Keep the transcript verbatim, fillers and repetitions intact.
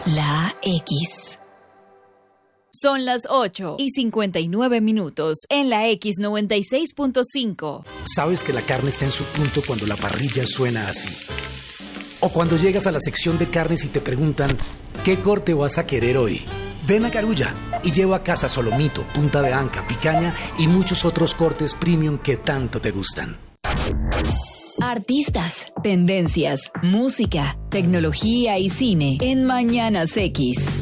La X. Son las ocho y cincuenta y nueve minutos en la X noventa y seis punto cinco. Sabes que la carne está en su punto cuando la parrilla suena así. O cuando llegas a la sección de carnes y te preguntan, ¿qué corte vas a querer hoy? Ven a Carulla y lleva a casa solomito, punta de anca, picaña y muchos otros cortes premium que tanto te gustan. Artistas, tendencias, música, tecnología y cine en Mañanas X.